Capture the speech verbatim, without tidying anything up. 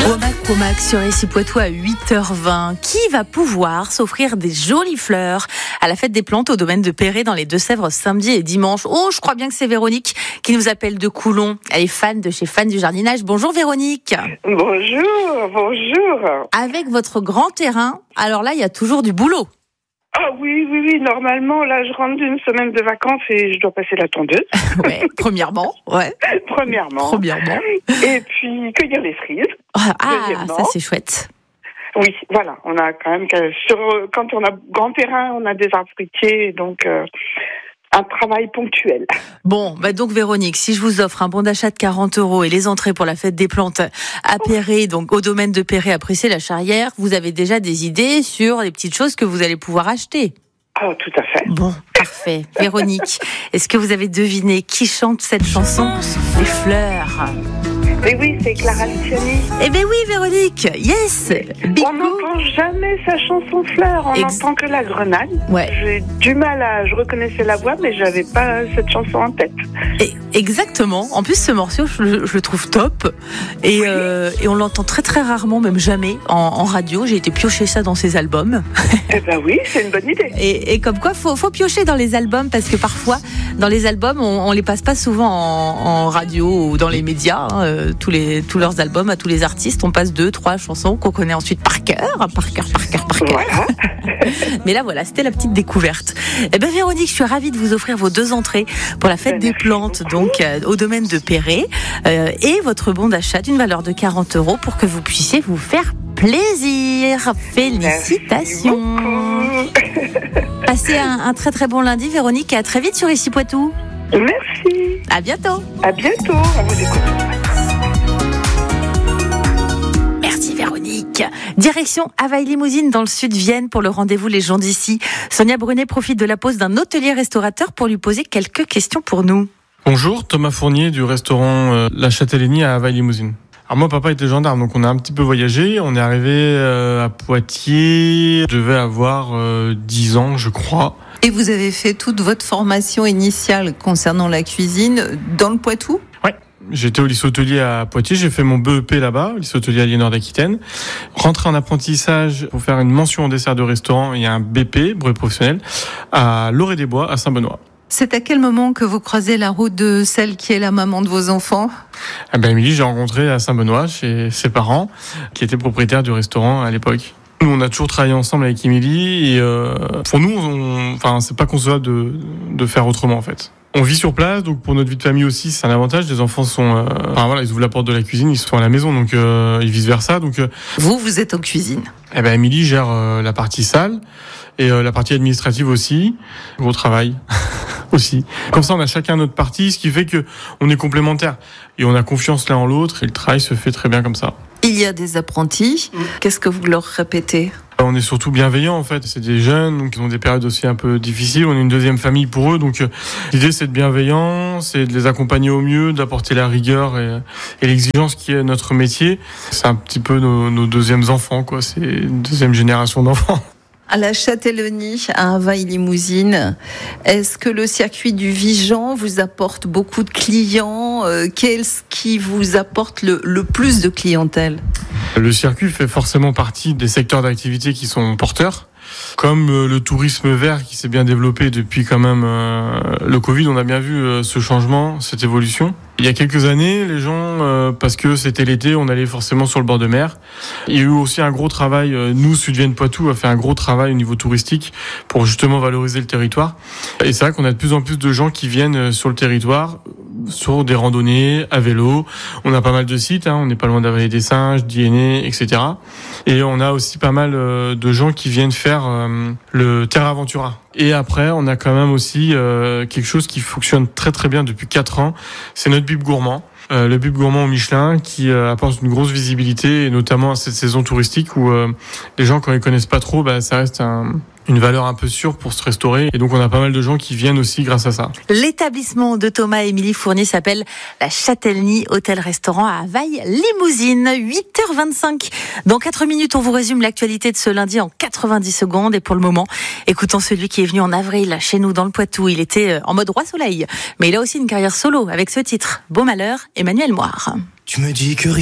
Womack Womack sur R C Poitou à huit heures vingt. Qui va pouvoir s'offrir des jolies fleurs à la fête des plantes au domaine de Perret dans les Deux-Sèvres samedi et dimanche? Oh, je crois bien que c'est Véronique qui nous appelle de Coulon. Elle est fan de chez Fan du Jardinage. Bonjour Véronique. Bonjour, bonjour. Avec votre grand terrain, alors là, il y a toujours du boulot. Ah oui, oui, oui, normalement, là, je rentre d'une semaine de vacances et je dois passer la tondeuse. Ouais, premièrement, ouais. Premièrement. Premièrement. Et puis, cueillir les cerises. Ah, ah, ça c'est chouette. Oui, voilà, on a quand même, sur, quand on a grand terrain, on a des arbres fruitiers, donc euh, un travail ponctuel. Bon, bah donc Véronique, si je vous offre un bon d'achat de quarante euros et les entrées pour la fête des plantes à Perret, donc au domaine de Perret à Prissé-la-Charrière, vous avez déjà des idées sur les petites choses que vous allez pouvoir acheter? Ah, tout à fait. Bon, parfait. Véronique, est-ce que vous avez deviné qui chante cette chanson? Les fleurs. Mais oui, c'est Clara Luciani. Eh ben oui, Véronique, yes. Big On n'entend jamais sa chanson Fleurs, on Ex- n'entend que la grenade. Ouais. J'ai du mal à... Je reconnaissais la voix, mais j'avais pas cette chanson en tête. Et exactement. En plus, ce morceau, je, le- je le trouve top. Et, euh, et on l'entend très très rarement, même jamais, en, en radio. J'ai été piocher ça dans ses albums. Eh ben oui, c'est une bonne idée. Et, et comme quoi, faut, faut piocher dans les albums parce que parfois, dans les albums, on, on les passe pas souvent en, en radio ou dans les médias. Hein, euh, tous les tous leurs albums à tous les artistes, on passe deux, trois chansons qu'on connaît ensuite par cœur, par cœur, par cœur, par cœur. Voilà. Mais là, voilà, c'était la petite découverte. Eh ben Véronique, je suis ravie de vous offrir vos deux entrées pour la fête Ben, des merci plantes, beaucoup. donc euh, au domaine de Perret, euh, et votre bon d'achat d'une valeur de quarante euros pour que vous puissiez vous faire plaisir. Félicitations. Passez un, un très très bon lundi, Véronique, et à très vite sur Ici Poitou. Merci. À bientôt. À bientôt. On vous écoute. Merci Véronique. Direction Havaï-Limousine dans le sud de Vienne pour le rendez-vous Les gens d'ici. Sonia Brunet profite de la pause d'un hôtelier restaurateur pour lui poser quelques questions pour nous. Bonjour, Thomas Fournier du restaurant euh, La Châtellenie à Havaï-Limousine. Alors moi, papa était gendarme, donc on a un petit peu voyagé. On est arrivé euh, à Poitiers, je devais avoir euh, dix ans, je crois. Et vous avez fait toute votre formation initiale concernant la cuisine dans le Poitou ? Ouais. J'étais au lycée hôtelier à Poitiers, j'ai fait mon B E P là-bas, au lycée hôtelier Aliénor d'Aquitaine. Rentré en apprentissage pour faire une mention en dessert de restaurant et un B P, brevet professionnel, à Loré-des-Bois, à Saint-Benoît. C'est à quel moment que vous croisez la route de celle qui est la maman de vos enfants ? Eh ben, Émilie, j'ai rencontré à Saint-Benoît, chez ses parents, qui étaient propriétaires du restaurant à l'époque. Nous, on a toujours travaillé ensemble avec Émilie et euh, pour nous, on, enfin, c'est pas concevable de, de faire autrement en fait. On vit sur place, donc pour notre vie de famille aussi, c'est un avantage. Les enfants sont, euh, enfin voilà, ils ouvrent la porte de la cuisine, ils sont à la maison, donc euh, et vice versa. Donc, euh, Vous, vous êtes en cuisine. eh ben, Émilie gère euh, la partie salle et euh, la partie administrative aussi. Gros travail aussi. Comme ça, on a chacun notre partie, ce qui fait que on est complémentaires et on a confiance l'un en l'autre et le travail se fait très bien comme ça. Il y a des apprentis. Qu'est-ce que vous leur répétez ? On est surtout bienveillants en fait, c'est des jeunes, donc ils ont des périodes aussi un peu difficiles, on est une deuxième famille pour eux, donc euh, l'idée c'est de bienveillant, c'est de les accompagner au mieux, d'apporter la rigueur et, et l'exigence qui est notre métier. C'est un petit peu nos, nos deuxièmes enfants, quoi. C'est une deuxième génération d'enfants. À la Châtellenie, à Havaï-Limousine, est-ce que le circuit du Vigan vous apporte beaucoup de clients ? euh, Qu'est-ce qui vous apporte le, le plus de clientèle ? Le circuit fait forcément partie des secteurs d'activité qui sont porteurs. Comme euh, le tourisme vert qui s'est bien développé depuis quand même euh, le Covid, on a bien vu euh, ce changement, cette évolution. Il y a quelques années, les gens, euh, parce que c'était l'été, on allait forcément sur le bord de mer. Il y a eu aussi un gros travail, euh, nous, Sud-Vienne-Poitou, a fait un gros travail au niveau touristique pour justement valoriser le territoire. Et c'est vrai qu'on a de plus en plus de gens qui viennent sur le territoire, sur des randonnées, à vélo. On a pas mal de sites, hein, on n'est pas loin d'Avaler des Singes, d'Iéné, et cetera. Et on a aussi pas mal euh, de gens qui viennent faire euh, le Terra Aventura. Et après, on a quand même aussi euh, quelque chose qui fonctionne très très bien depuis quatre ans, c'est notre bib gourmand. Euh, le bib gourmand au Michelin qui euh, apporte une grosse visibilité, et notamment à cette saison touristique où euh, les gens, quand ils connaissent pas trop, bah, ça reste un, une valeur un peu sûre pour se restaurer. Et donc, on a pas mal de gens qui viennent aussi grâce à ça. L'établissement de Thomas et Émilie Fournier s'appelle la Châtellenie Hôtel-Restaurant à Havaï-Limousine. huit heures vingt-cinq. Dans quatre minutes, on vous résume l'actualité de ce lundi en quatre-vingt-dix secondes. Et pour le moment, écoutons celui qui est venu en avril chez nous dans le Poitou. Il était en mode roi soleil. Mais il a aussi une carrière solo avec ce titre. Beau malheur, Emmanuel Moire. Tu me dis que rien